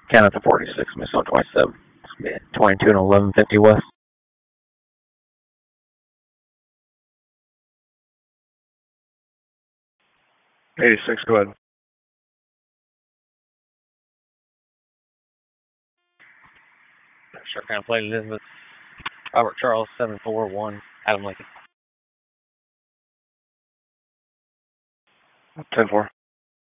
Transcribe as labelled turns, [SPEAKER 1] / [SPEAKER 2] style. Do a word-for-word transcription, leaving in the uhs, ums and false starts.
[SPEAKER 1] Count at the forty-six, miss on twenty-seven. twenty-two and eleven fifty west.
[SPEAKER 2] eighty-six, go ahead.
[SPEAKER 1] Sure, kind of played Elizabeth. Robert Charles, seven four one, Adam Lincoln.
[SPEAKER 2] ten four.